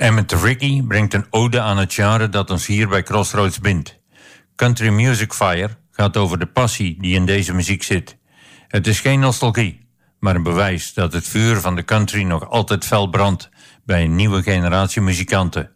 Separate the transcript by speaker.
Speaker 1: Emmett Rickey brengt een ode aan het genre dat ons hier bij Crossroads bindt. Country Music Fire gaat over de passie die in deze muziek zit. Het is geen nostalgie, maar een bewijs dat het vuur van de country nog altijd fel brandt bij een nieuwe generatie muzikanten.